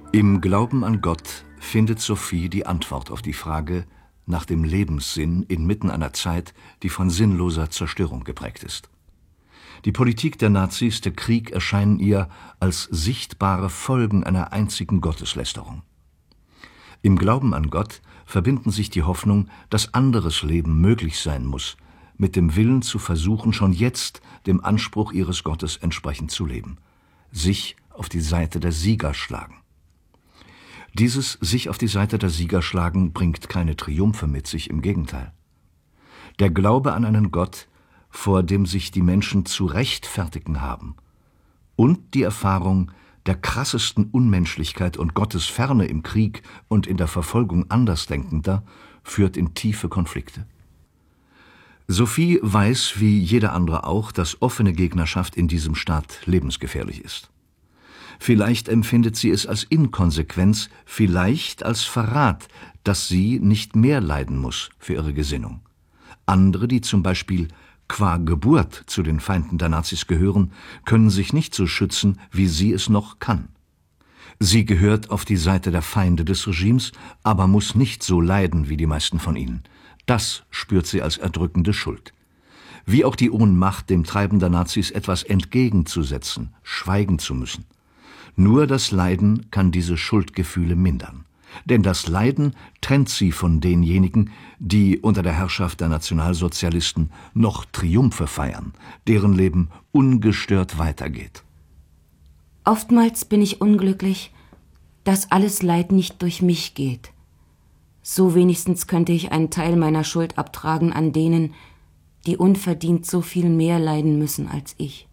Im Glauben an Gott findet Sophie die Antwort auf die Frage nach dem Lebenssinn inmitten einer Zeit, die von sinnloser Zerstörung geprägt ist. Die Politik der Nazis, der Krieg erscheinen ihr als sichtbare Folgen einer einzigen Gotteslästerung. Im Glauben an Gott verbinden sich die Hoffnung, dass anderes Leben möglich sein muss, mit dem Willen zu versuchen, schon jetzt dem Anspruch ihres Gottes entsprechend zu leben, sich auf die Seite der Sieger schlagen. Dieses sich auf die Seite der Sieger schlagen bringt keine Triumphe mit sich, im Gegenteil. Der Glaube an einen Gott, vor dem sich die Menschen zu rechtfertigen haben, und die Erfahrung der krassesten Unmenschlichkeit und Gottes Ferne im Krieg und in der Verfolgung Andersdenkender führt in tiefe Konflikte. Sophie weiß, wie jeder andere auch, dass offene Gegnerschaft in diesem Staat lebensgefährlich ist. Vielleicht empfindet sie es als Inkonsequenz, vielleicht als Verrat, dass sie nicht mehr leiden muss für ihre Gesinnung. Andere, die zum Beispiel qua Geburt zu den Feinden der Nazis gehören, können sich nicht so schützen, wie sie es noch kann. Sie gehört auf die Seite der Feinde des Regimes, aber muss nicht so leiden wie die meisten von ihnen. Das spürt sie als erdrückende Schuld. Wie auch die Ohnmacht, dem Treiben der Nazis etwas entgegenzusetzen, schweigen zu müssen. Nur das Leiden kann diese Schuldgefühle mindern. Denn das Leiden trennt sie von denjenigen, die unter der Herrschaft der Nationalsozialisten noch Triumphe feiern, deren Leben ungestört weitergeht. Oftmals bin ich unglücklich, dass alles Leid nicht durch mich geht. So wenigstens könnte ich einen Teil meiner Schuld abtragen an denen, die unverdient so viel mehr leiden müssen als ich.